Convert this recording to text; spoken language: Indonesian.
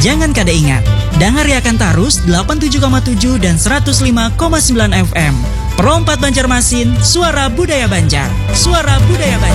Jangan kada ingat, Dangari akan tarus 87,7 dan 105,9 FM. Perompat Banjarmasin, suara budaya Banjar. Suara budaya Banjar.